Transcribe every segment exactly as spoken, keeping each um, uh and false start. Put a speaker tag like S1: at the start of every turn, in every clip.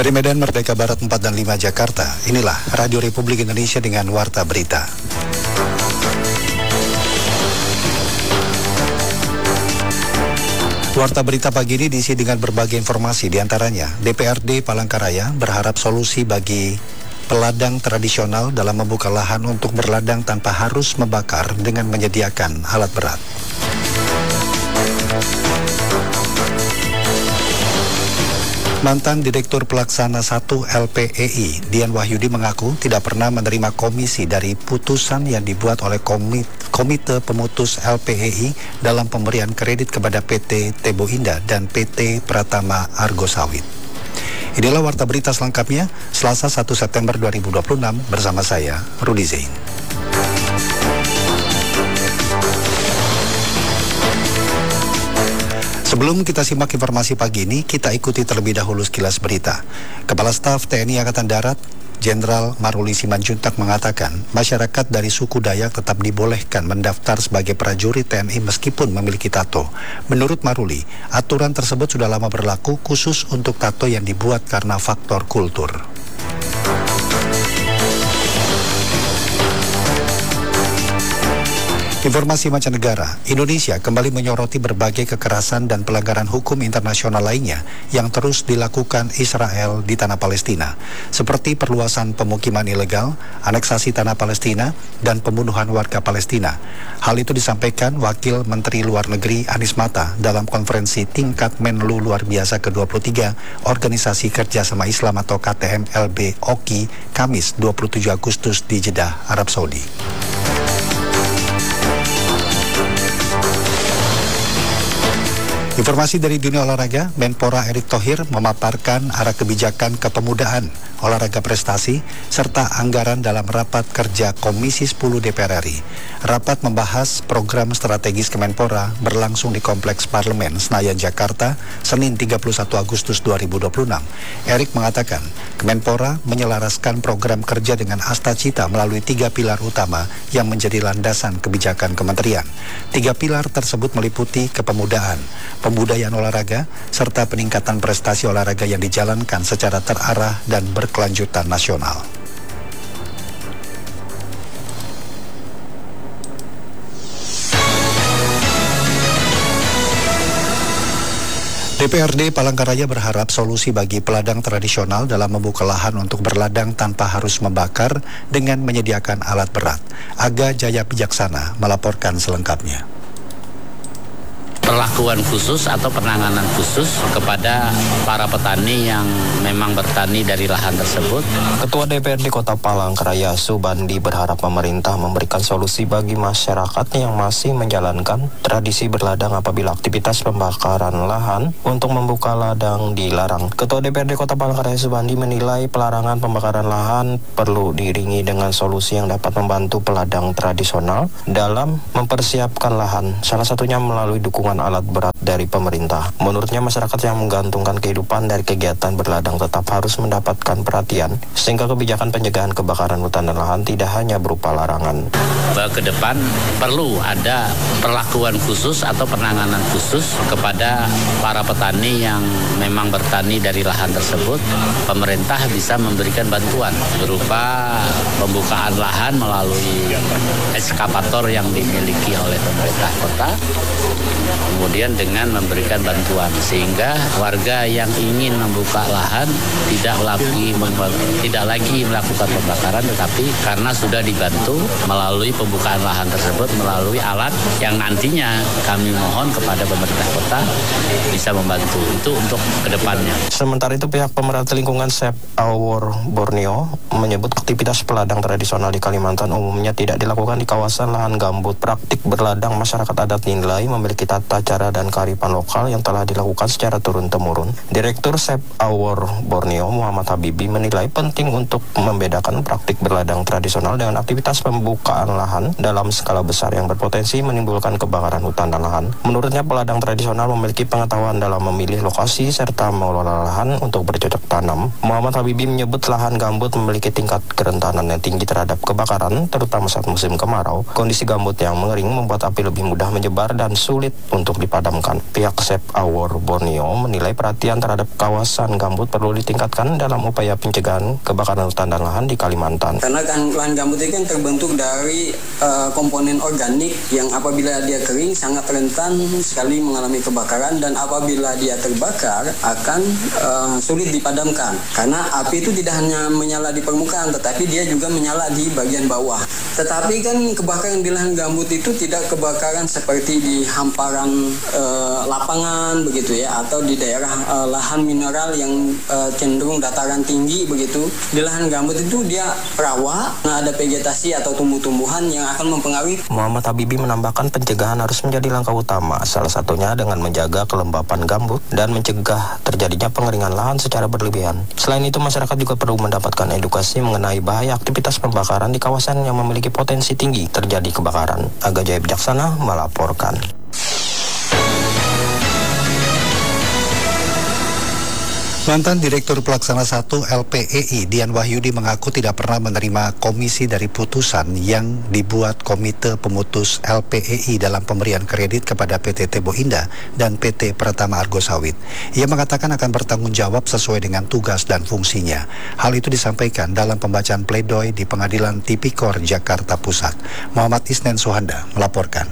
S1: Dari Medan Merdeka Barat empat dan lima Jakarta, inilah Radio Republik Indonesia dengan Warta Berita. Warta Berita pagi ini diisi dengan berbagai informasi, diantaranya D P R D Palangkaraya berharap solusi bagi peladang tradisional dalam membuka lahan untuk berladang tanpa harus membakar dengan menyediakan alat berat. Mantan Direktur Pelaksana satu L P E I, Dian Wahyudi mengaku tidak pernah menerima komisi dari putusan yang dibuat oleh komit, Komite Pemutus L P E I dalam pemberian kredit kepada P T Tebo Indah dan P T Pratama Argo Sawit. Inilah Warta Berita selengkapnya, Selasa satu September dua ribu dua puluh enam, bersama saya, Rudi Zain. Sebelum kita simak informasi pagi ini, kita ikuti terlebih dahulu sekilas berita. Kepala Staf T N I Angkatan Darat, Jenderal Maruli Simanjuntak mengatakan, masyarakat dari suku Dayak tetap dibolehkan mendaftar sebagai prajurit T N I meskipun memiliki tato. Menurut Maruli, aturan tersebut sudah lama berlaku khusus untuk tato yang dibuat karena faktor kultur. Informasi mancanegara, Indonesia kembali menyoroti berbagai kekerasan dan pelanggaran hukum internasional lainnya yang terus dilakukan Israel di tanah Palestina, seperti perluasan pemukiman ilegal, aneksasi tanah Palestina, dan pembunuhan warga Palestina. Hal itu disampaikan Wakil Menteri Luar Negeri Anies Mata dalam konferensi tingkat Menlu luar biasa ke dua puluh tiga Organisasi Kerjasama Islam atau K T M L B O K I Kamis dua puluh tujuh Agustus di Jeddah, Arab Saudi. Informasi dari dunia olahraga, Menpora Erick Thohir memaparkan arah kebijakan kepemudaan, olahraga prestasi, serta anggaran dalam rapat kerja Komisi sepuluh D P R R I. Rapat membahas program strategis Kemenpora berlangsung di Kompleks Parlemen Senayan, Jakarta, Senin tiga puluh satu Agustus dua ribu dua puluh enam. Erick mengatakan, Kemenpora menyelaraskan program kerja dengan Astacita melalui tiga pilar utama yang menjadi landasan kebijakan kementerian. Tiga pilar tersebut meliputi kepemudaan, pembudayaan olahraga, serta peningkatan prestasi olahraga yang dijalankan secara terarah dan berkelanjutan nasional. D P R D Palangkaraya berharap solusi bagi peladang tradisional dalam membuka lahan untuk berladang tanpa harus membakar dengan menyediakan alat berat. Aga Jaya Bijaksana melaporkan selengkapnya.
S2: Perlakuan khusus atau penanganan khusus kepada para petani yang memang bertani dari lahan tersebut.
S3: Ketua D P R D Kota Palangkaraya Subandi berharap pemerintah memberikan solusi bagi masyarakat yang masih menjalankan tradisi berladang apabila aktivitas pembakaran lahan untuk membuka ladang dilarang. Ketua D P R D Kota Palangkaraya Subandi menilai pelarangan pembakaran lahan perlu diiringi dengan solusi yang dapat membantu peladang tradisional dalam mempersiapkan lahan, salah satunya melalui dukungan alat berat dari pemerintah. Menurutnya masyarakat yang menggantungkan kehidupan dari kegiatan berladang tetap harus mendapatkan perhatian sehingga kebijakan pencegahan kebakaran hutan dan lahan tidak hanya berupa larangan.
S2: Bahwa ke depan perlu ada perlakuan khusus atau penanganan khusus kepada para petani yang memang bertani dari lahan tersebut. Pemerintah bisa memberikan bantuan berupa pembukaan lahan melalui ekskavator yang dimiliki oleh pemerintah kota. Kemudian dengan memberikan bantuan sehingga warga yang ingin membuka lahan tidak lagi tidak lagi melakukan pembakaran, tetapi karena sudah dibantu melalui pembukaan lahan tersebut melalui alat yang nantinya kami mohon kepada pemerintah kota bisa membantu itu untuk kedepannya.
S3: Sementara itu pihak pemerhati lingkungan Sep Awor Borneo menyebut aktivitas peladang tradisional di Kalimantan umumnya tidak dilakukan di kawasan lahan gambut. Praktik berladang masyarakat adat dinilai memiliki tata cara dan kearifan lokal yang telah dilakukan secara turun-temurun. Direktur Sep Awor Borneo Muhammad Habibi menilai penting untuk membedakan praktik berladang tradisional dengan aktivitas pembukaan lahan dalam skala besar yang berpotensi menimbulkan kebakaran hutan dan lahan. Menurutnya peladang tradisional memiliki pengetahuan dalam memilih lokasi serta mengelola lahan untuk bercocok tanam. Muhammad Habibi menyebut lahan gambut memiliki tingkat kerentanan yang tinggi terhadap kebakaran, terutama saat musim kemarau. Kondisi gambut yang mengering membuat api lebih mudah menyebar dan sulit untuk dipadamkan. dilaksanakan. Pihak Save Our Borneo menilai perhatian terhadap kawasan gambut perlu ditingkatkan dalam upaya pencegahan kebakaran hutan dan lahan di Kalimantan.
S4: Karena kan lahan gambut itu kan terbentuk dari uh, komponen organik yang apabila dia kering sangat rentan sekali mengalami kebakaran, dan apabila dia terbakar akan uh, sulit dipadamkan. Karena api itu tidak hanya menyala di permukaan, tetapi dia juga menyala di bagian bawah. Tetapi kan kebakaran di lahan gambut itu tidak kebakaran seperti di hamparan uh, lapangan begitu ya, atau di daerah uh, lahan mineral yang uh, cenderung dataran tinggi begitu. Di lahan gambut itu dia rawa, nah ada vegetasi atau tumbuh-tumbuhan yang akan mempengaruhi.
S3: Muhammad Habibie menambahkan pencegahan harus menjadi langkah utama, salah satunya dengan menjaga kelembapan gambut dan mencegah terjadinya pengeringan lahan secara berlebihan. Selain itu, masyarakat juga perlu mendapatkan edukasi mengenai bahaya aktivitas pembakaran di kawasan yang memiliki potensi tinggi terjadi kebakaran. Aga Jaya Bijaksana melaporkan.
S1: Mantan Direktur Pelaksana satu L P E I Dian Wahyudi mengaku tidak pernah menerima komisi dari putusan yang dibuat Komite Pemutus L P E I dalam pemberian kredit kepada P T Tebo Indah dan P T Pratama Argo Sawit. Ia mengatakan akan bertanggung jawab sesuai dengan tugas dan fungsinya. Hal itu disampaikan dalam pembacaan pledoi di Pengadilan Tipikor Jakarta Pusat. Muhammad Isnen Suhanda melaporkan.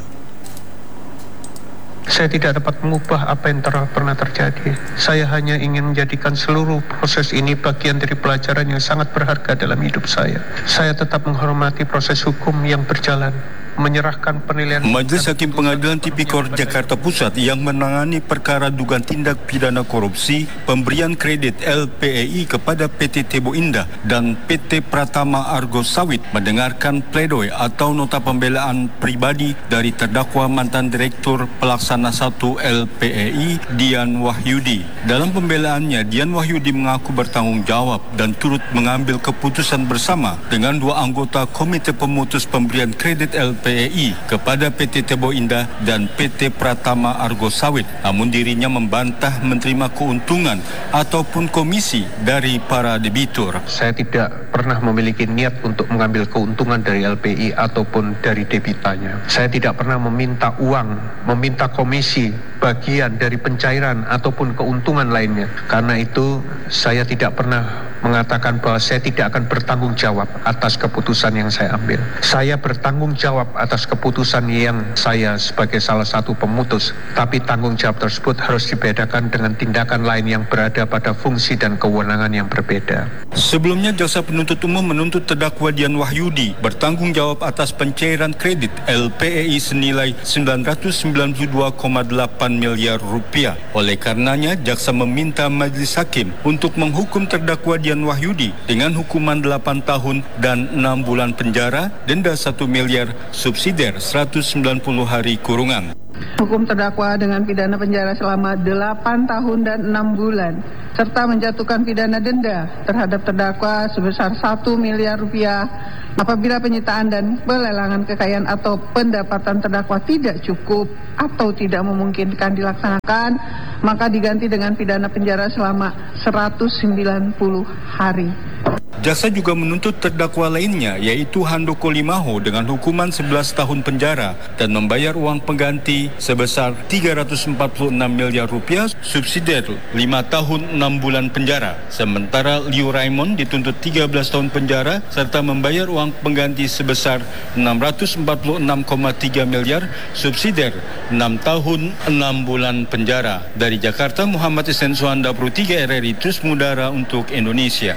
S5: Saya tidak dapat mengubah apa yang ter- pernah terjadi. Saya hanya ingin menjadikan seluruh proses ini bagian dari pelajaran yang sangat berharga dalam hidup saya. Saya tetap menghormati proses hukum yang berjalan, menyerahkan penilaian.
S6: Majelis Hakim Pengadilan Tipikor Jakarta Pusat yang menangani perkara dugaan tindak pidana korupsi pemberian kredit L P E I kepada P T Tebo Indah dan P T Pratama Argo Sawit mendengarkan pledoi atau nota pembelaan pribadi dari terdakwa mantan Direktur Pelaksana satu L P E I Dian Wahyudi. Dalam pembelaannya, Dian Wahyudi mengaku bertanggung jawab dan turut mengambil keputusan bersama dengan dua anggota Komite Pemutus Pemberian Kredit L P E I kepada P T Tebo Indah dan P T Pratama Argo Sawit. Namun dirinya membantah menerima keuntungan ataupun komisi dari para debitur.
S5: Saya tidak pernah memiliki niat untuk mengambil keuntungan dari L P I ataupun dari debitanya. Saya tidak pernah meminta uang, meminta komisi, bagian dari pencairan ataupun keuntungan lainnya. Karena itu saya tidak pernah mengatakan bahwa saya tidak akan bertanggung jawab atas keputusan yang saya ambil. Saya bertanggung jawab atas keputusan yang saya sebagai salah satu pemutus, tapi tanggung jawab tersebut harus dibedakan dengan tindakan lain yang berada pada fungsi dan kewenangan yang berbeda.
S6: Sebelumnya, jaksa penuntut umum menuntut terdakwa Dian Wahyudi bertanggung jawab atas pencairan kredit L P E I senilai sembilan ratus sembilan puluh dua koma delapan miliar rupiah. Oleh karenanya, jaksa meminta majelis hakim untuk menghukum terdakwa Dian Wahyudi dengan hukuman delapan tahun dan enam bulan penjara, denda satu miliar, subsidiar seratus sembilan puluh hari kurungan.
S7: Hukum terdakwa dengan pidana penjara selama delapan tahun dan enam bulan, serta menjatuhkan pidana denda terhadap terdakwa sebesar satu miliar rupiah apabila penyitaan dan pelelangan kekayaan atau pendapatan terdakwa tidak cukup atau tidak memungkinkan dilaksanakan, maka diganti dengan pidana penjara selama seratus sembilan puluh hari.
S6: Jaksa juga menuntut terdakwa lainnya, yaitu Handoko Limaho dengan hukuman sebelas tahun penjara dan membayar uang pengganti sebesar tiga ratus empat puluh enam miliar rupiah, subsidiar lima tahun enam bulan penjara. Sementara Liu Raimon dituntut tiga belas tahun penjara serta membayar uang pengganti sebesar enam ratus empat puluh enam koma tiga miliar, subsidiar enam tahun enam bulan penjara. Dari Jakarta, Muhammad Isnen Suhanda, Pro tiga R R I Terus Mudara untuk Indonesia.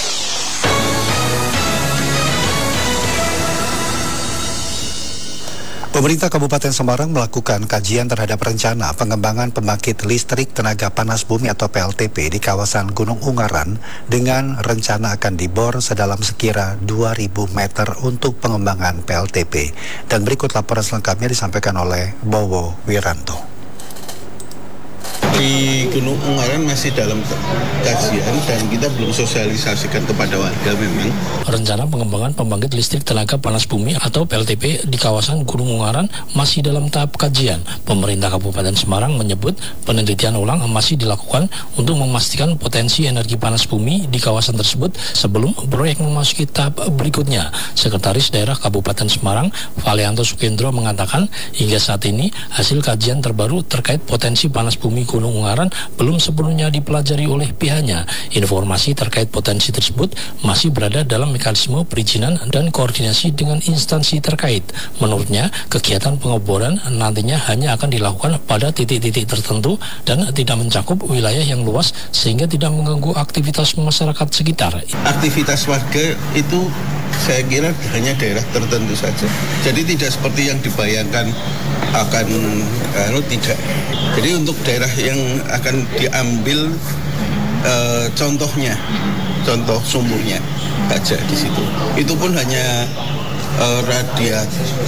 S1: Pemerintah Kabupaten Semarang melakukan kajian terhadap rencana pengembangan pembangkit listrik tenaga panas bumi atau P L T P di kawasan Gunung Ungaran dengan rencana akan dibor sedalam sekira dua ribu meter untuk pengembangan P L T P. Dan berikut laporan selengkapnya disampaikan oleh Bowo Wiranto.
S8: Di Gunung Ungaran masih dalam kajian dan kita belum sosialisasikan kepada warga memang.
S9: Rencana pengembangan pembangkit listrik tenaga panas bumi atau P L T P di kawasan Gunung Ungaran masih dalam tahap kajian. Pemerintah Kabupaten Semarang menyebut penelitian ulang masih dilakukan untuk memastikan potensi energi panas bumi di kawasan tersebut sebelum proyek memasuki tahap berikutnya. Sekretaris Daerah Kabupaten Semarang, Valianto Sukendro mengatakan hingga saat ini hasil kajian terbaru terkait potensi panas bumi Gunung Ungaran belum sepenuhnya dipelajari oleh pihaknya. Informasi terkait potensi tersebut masih berada dalam mekanisme perizinan dan koordinasi dengan instansi terkait. Menurutnya, kegiatan pengeboran nantinya hanya akan dilakukan pada titik-titik tertentu dan tidak mencakup wilayah yang luas sehingga tidak mengganggu aktivitas masyarakat sekitar.
S8: Aktivitas warga itu saya kira hanya daerah tertentu saja. Jadi tidak seperti yang dibayangkan akan anu uh, tidak. Jadi untuk daerah yang akan diambil uh, contohnya, contoh sumurnya saja di situ. Itu pun hanya uh, radius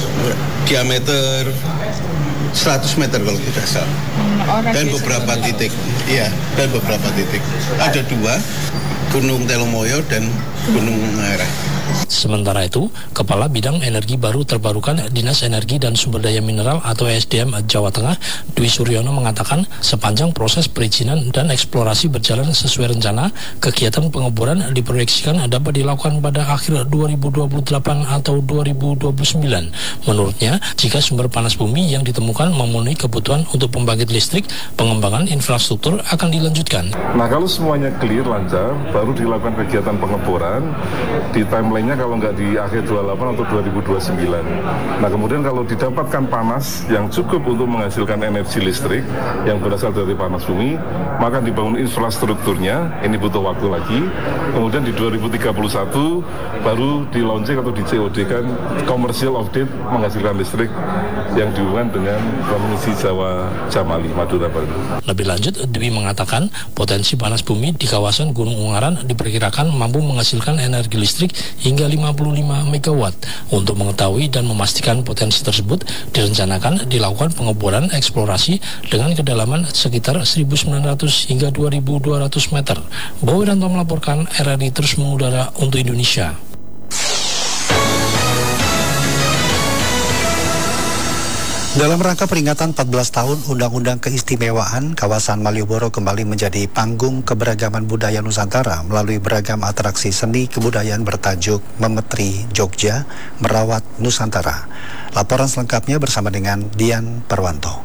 S8: diameter seratus meter kalau tidak salah. Dan beberapa titik, iya, dan beberapa titik. Ada dua, Gunung Telomoyo dan Gunung Ungaran.
S9: Sementara itu, Kepala Bidang Energi Baru Terbarukan Dinas Energi dan Sumber Daya Mineral atau S D M Jawa Tengah, Dwi Suryono mengatakan sepanjang proses perizinan dan eksplorasi berjalan sesuai rencana, kegiatan pengeboran diproyeksikan dapat dilakukan pada akhir dua ribu dua puluh delapan atau dua ribu dua puluh sembilan. Menurutnya, jika sumber panas bumi yang ditemukan memenuhi kebutuhan untuk pembangkit listrik, pengembangan infrastruktur akan dilanjutkan.
S10: Nah, kalau semuanya clear, lancar, baru dilakukan kegiatan pengeboran di timeline-nya kalau nggak di akhir dua puluh delapan atau dua ribu dua puluh sembilan. Nah, kemudian kalau didapatkan panas yang cukup untuk menghasilkan energi listrik yang berasal dari panas bumi, maka dibangun infrastrukturnya, ini butuh waktu lagi. Kemudian di dua ribu tiga puluh satu baru di launching atau di C O D-kan commercial update menghasilkan listrik yang dihubungkan dengan Provinsi Jawa Jamali, Madura Baru.
S9: Lebih lanjut, Dwi mengatakan potensi panas bumi di kawasan Gunung Ungaran diperkirakan mampu menghasilkan energi listrik hingga lima puluh lima megawatt. Untuk mengetahui dan memastikan potensi tersebut, direncanakan dilakukan pengeboran eksplorasi dengan kedalaman sekitar seribu sembilan ratus hingga dua ribu dua ratus meter. Boy Ranto melaporkan, R R I terus mengudara untuk Indonesia.
S1: Dalam rangka peringatan empat belas tahun Undang-Undang Keistimewaan, kawasan Malioboro kembali menjadi panggung keberagaman budaya Nusantara melalui beragam atraksi seni kebudayaan bertajuk Memetri Jogja, Merawat Nusantara. Laporan selengkapnya bersama dengan Dian Perwanto.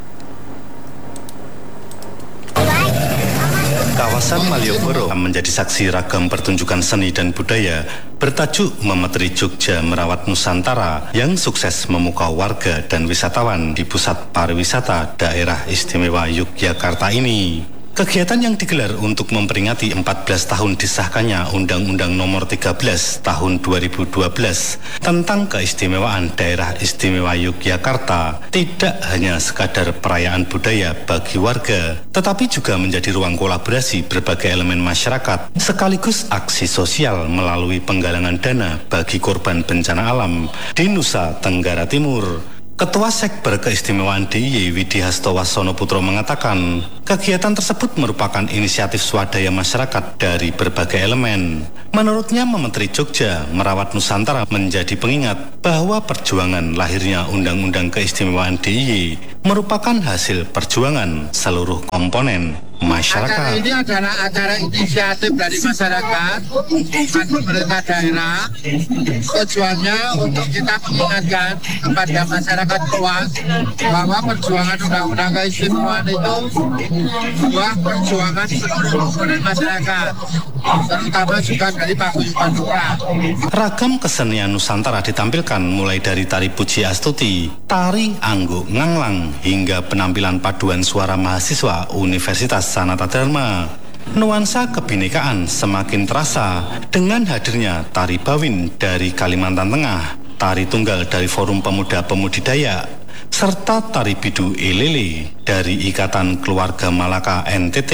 S11: Kawasan Malioboro menjadi saksi ragam pertunjukan seni dan budaya bertajuk Memetri Jogja Merawat Nusantara yang sukses memukau warga dan wisatawan di pusat pariwisata daerah istimewa Yogyakarta ini. Kegiatan yang digelar untuk memperingati empat belas tahun disahkannya Undang-Undang Nomor tiga belas Tahun dua ribu dua belas tentang keistimewaan daerah istimewa Yogyakarta tidak hanya sekadar perayaan budaya bagi warga, tetapi juga menjadi ruang kolaborasi berbagai elemen masyarakat sekaligus aksi sosial melalui penggalangan dana bagi korban bencana alam di Nusa Tenggara Timur. Ketua Sekber Keistimewaan D I Y Widi Hasto Wasono Putro mengatakan, kegiatan tersebut merupakan inisiatif swadaya masyarakat dari berbagai elemen. Menurutnya, Memetri Jogja Merawat Nusantara menjadi pengingat bahwa perjuangan lahirnya Undang-Undang Keistimewaan D I Y merupakan hasil perjuangan seluruh komponen masyarakat.
S12: Acara ini adalah acara inisiatif dari masyarakat, bukan pemerintah daerah. Tujuannya untuk kita mengingatkan kepada masyarakat luas bahwa perjuangan Undang-Undang Keistimewaan itu sebuah perjuangan seluruh komponen masyarakat, terutama juga dari paguyuban lurah.
S11: Ragam kesenian Nusantara ditampilkan mulai dari tari Puji Astuti, tari Angguk Nganglang, hingga penampilan paduan suara mahasiswa Universitas Sanata Dharma. Nuansa kebinekaan semakin terasa dengan hadirnya tari Bawin dari Kalimantan Tengah, tari Tunggal dari Forum Pemuda Pemudi Dayak, serta tari Bidu Elele dari Ikatan Keluarga Malaka N T T.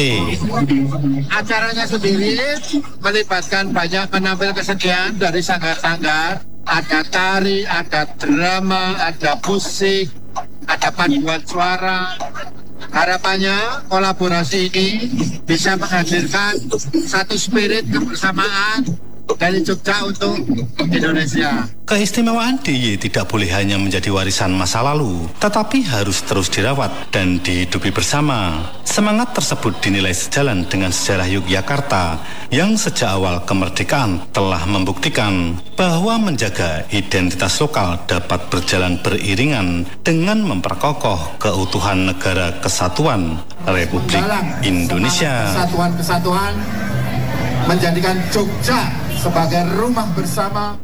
S12: Acaranya sendiri melibatkan banyak penampil kesenian dari sanggar-sanggar, ada tari, ada drama, ada musik, ada paduan suara, Harapannya kolaborasi ini bisa menghadirkan satu spirit kebersamaan dari Jogja untuk Indonesia.
S11: Keistimewaan D I Y tidak boleh hanya menjadi warisan masa lalu, tetapi harus terus dirawat dan dihidupi bersama. Semangat tersebut dinilai sejalan dengan sejarah Yogyakarta yang sejak awal kemerdekaan telah membuktikan bahwa menjaga identitas lokal dapat berjalan beriringan dengan memperkokoh keutuhan negara kesatuan Republik Indonesia.
S12: Kesatuan-kesatuan menjadikan Jogja sebagai rumah bersama.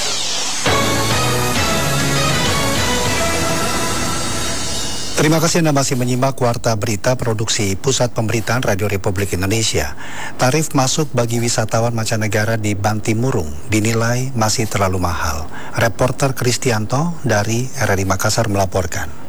S1: Terima kasih Anda masih menyimak Warta Berita Produksi Pusat Pemberitaan Radio Republik Indonesia. Tarif masuk bagi wisatawan mancanegara di Bantimurung dinilai masih terlalu mahal. Reporter Kristianto dari R R I Makassar melaporkan.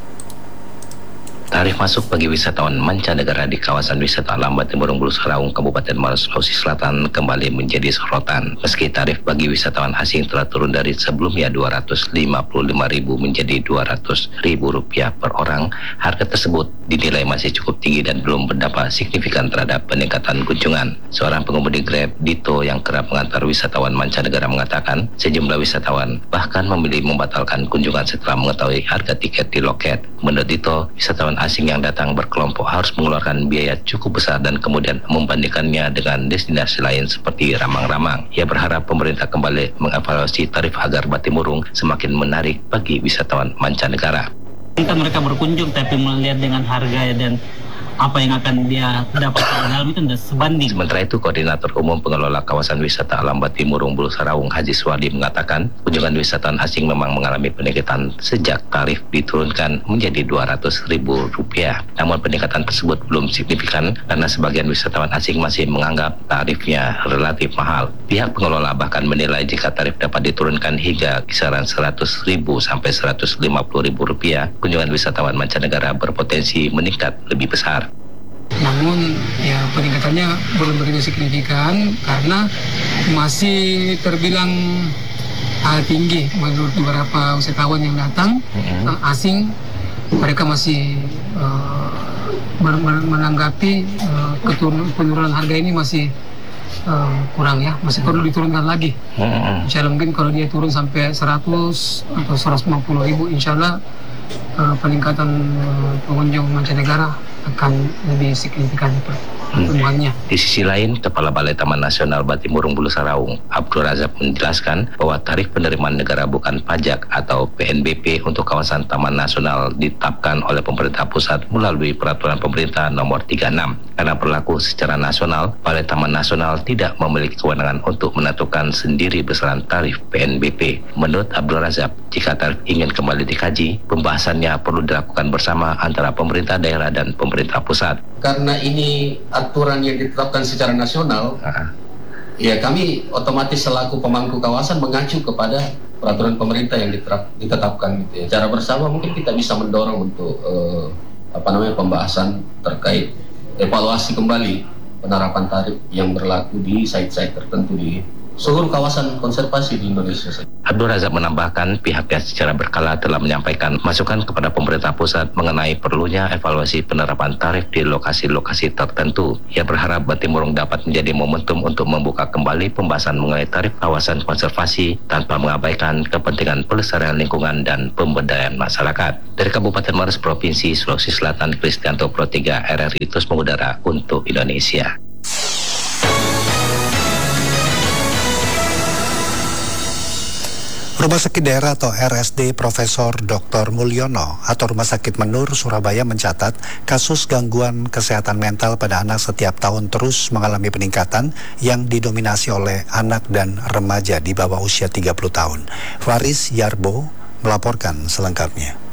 S13: Tarif masuk bagi wisatawan mancanegara di kawasan wisata alam Bantimurung Bulu Saraung, Kabupaten Maros, Sulawesi Selatan kembali menjadi sorotan. Meski tarif bagi wisatawan asing telah turun dari sebelumnya dua ratus lima puluh lima ribu menjadi dua ratus ribu rupiah per orang, harga tersebut dinilai masih cukup tinggi dan belum berdampak signifikan terhadap peningkatan kunjungan. Seorang pengemudi Grab, Dito, yang kerap mengantar wisatawan mancanegara mengatakan sejumlah wisatawan bahkan memilih membatalkan kunjungan setelah mengetahui harga tiket di loket. Menurut Dito, wisatawan asing yang datang berkelompok harus mengeluarkan biaya cukup besar dan kemudian membandingkannya dengan destinasi lain seperti Ramang-Ramang. Ia berharap pemerintah kembali mengevaluasi tarif agar Bantimurung semakin menarik bagi wisatawan mancanegara.
S14: Kita mereka berkunjung tapi melihat dengan harga dan apa yang akan dia dapatkan dalam itu tidak sebanding.
S13: Sementara itu, Koordinator Umum Pengelola Kawasan Wisata Alam Bantimurung Bulu Saraung, Haji Suwadi, mengatakan kunjungan wisatawan asing memang mengalami peningkatan sejak tarif diturunkan menjadi dua ratus ribu rupiah. Namun peningkatan tersebut belum signifikan karena sebagian wisatawan asing masih menganggap tarifnya relatif mahal. Pihak pengelola bahkan menilai jika tarif dapat diturunkan hingga kisaran seratus ribu sampai seratus lima puluh ribu rupiah, kunjungan wisatawan mancanegara berpotensi meningkat lebih besar.
S15: Namun ya peningkatannya belum begitu signifikan karena masih terbilang uh, tinggi menurut beberapa wisatawan yang datang mm-hmm. uh, asing. Mereka masih uh, menanggapi uh, penurunan harga ini masih uh, kurang ya, masih perlu diturunkan lagi. Mm-hmm. Insya Allah mungkin kalau dia turun sampai seratus atau seratus lima puluh ribu, insya Allah uh, peningkatan uh, pengunjung mancanegara akan lebih signifikan pertumbuhannya.
S13: Hmm. Di sisi lain, Kepala Balai Taman Nasional Bantimurung Bulu Saraung, Abdul Razak, menjelaskan bahwa tarif penerimaan negara bukan pajak atau P N B P untuk kawasan Taman Nasional ditetapkan oleh pemerintah pusat melalui Peraturan Pemerintah Nomor tiga puluh enam. Karena berlaku secara nasional, Balai Taman Nasional tidak memiliki kewenangan untuk menentukan sendiri besaran tarif P N B P. Menurut Abdul Razak, jika tarif ingin kembali dikaji, pembahasannya perlu dilakukan bersama antara pemerintah daerah dan pemerintah pusat.
S16: Karena ini aturan yang ditetapkan secara nasional, uh-huh. ya kami otomatis selaku pemangku kawasan mengacu kepada peraturan pemerintah yang diterap, ditetapkan gitu ya. Cara bersama mungkin kita bisa mendorong untuk uh, apa namanya pembahasan terkait evaluasi kembali penerapan tarif yang berlaku di site-site tertentu di seluruh kawasan konservasi di Indonesia.
S13: Abdul Razak menambahkan pihaknya secara berkala telah menyampaikan masukan kepada pemerintah pusat mengenai perlunya evaluasi penerapan tarif di lokasi-lokasi tertentu. Ia berharap Bantimurung dapat menjadi momentum untuk membuka kembali pembahasan mengenai tarif kawasan konservasi tanpa mengabaikan kepentingan pelestarian lingkungan dan pemberdayaan masyarakat. Dari Kabupaten Maros, Provinsi Sulawesi Selatan, Kristianto Pro tiga R R I terus mengudara untuk Indonesia.
S1: Rumah Sakit Daerah atau R S D Profesor Doktor Mulyono atau Rumah Sakit Menur Surabaya mencatat kasus gangguan kesehatan mental pada anak setiap tahun terus mengalami peningkatan yang didominasi oleh anak dan remaja di bawah usia tiga puluh tahun. Faris Yarbo melaporkan selengkapnya.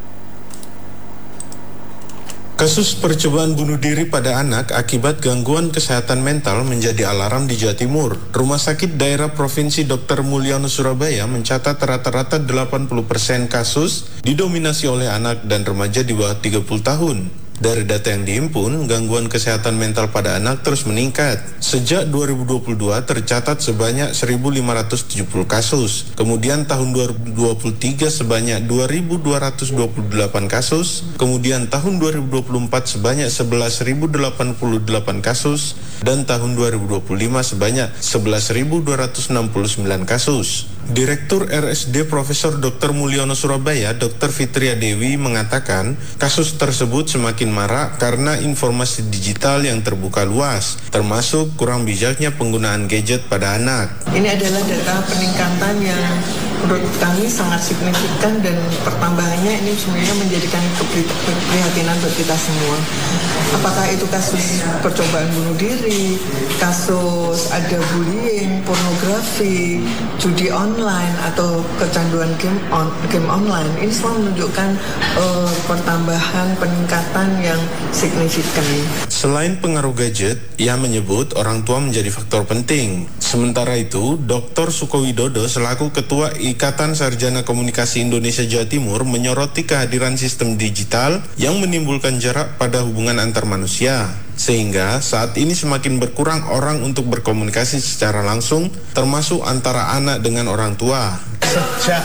S17: Kasus percobaan bunuh diri pada anak akibat gangguan kesehatan mental menjadi alarm di Jawa Timur. Rumah Sakit Daerah Provinsi Doktor Mulyono Surabaya mencatat rata-rata delapan puluh persen kasus didominasi oleh anak dan remaja di bawah tiga puluh tahun. Dari data yang dihimpun, gangguan kesehatan mental pada anak terus meningkat. Sejak dua ribu dua puluh dua tercatat sebanyak seribu lima ratus tujuh puluh kasus. Kemudian tahun dua ribu dua puluh tiga sebanyak dua ribu dua ratus dua puluh delapan kasus. Kemudian tahun dua ribu dua puluh empat sebanyak sebelas ribu delapan puluh delapan kasus. Dan tahun dua ribu dua puluh lima sebanyak sebelas ribu dua ratus enam puluh sembilan kasus. Direktur R S D Profesor Doktor Mulyono Surabaya, Doktor Fitria Dewi mengatakan kasus tersebut semakin marak karena informasi digital yang terbuka luas, termasuk kurang bijaknya penggunaan gadget pada anak.
S18: Ini adalah data peningkatan yang menurut kami sangat signifikan dan pertambahannya ini sebenarnya menjadikan keprihatinan buat kita semua. Apakah itu kasus percobaan bunuh diri, kasus ada bullying, pornografi, judi online atau kecanduan game on, game online, ini semua menunjukkan uh, pertambahan peningkatan yang signifikan.
S17: Selain pengaruh gadget, ia menyebut orang tua menjadi faktor penting. Sementara itu, Doktor Sukowidodo selaku Ketua Ikatan Sarjana Komunikasi Indonesia Jawa Timur menyoroti kehadiran sistem digital yang menimbulkan jarak pada hubungan antar manusia. Sehingga saat ini semakin berkurang orang untuk berkomunikasi secara langsung, termasuk antara anak dengan orang tua.
S19: Sejak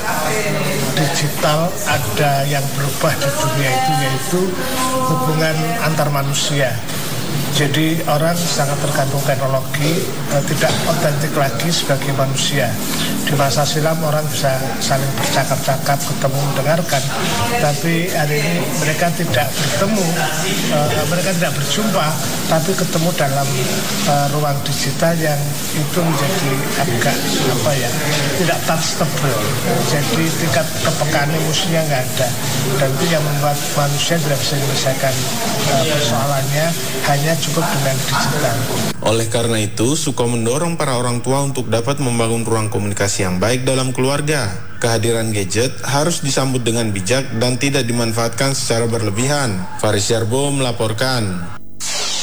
S19: digital ada yang berubah di dunia itu, yaitu hubungan antar manusia. Jadi orang sangat tergantung teknologi, eh, tidak otentik lagi sebagai manusia. Di masa silam orang bisa saling bercakap-cakap, ketemu, mendengarkan. Tapi hari ini mereka tidak bertemu, eh, mereka tidak berjumpa, tapi ketemu dalam eh, ruang digital yang itu menjadi agak apa ya, tidak touchable. Jadi tingkat kepekaan emosinya nggak ada. Dan itu yang membuat manusia tidak bisa menyelesaikan eh, persoalannya hanya cukup dengan digital.
S17: Oleh karena itu, Suko mendorong para orang tua untuk dapat membangun ruang komunikasi yang baik dalam keluarga. Kehadiran gadget harus disambut dengan bijak dan tidak dimanfaatkan secara berlebihan. Faris Yarbo melaporkan.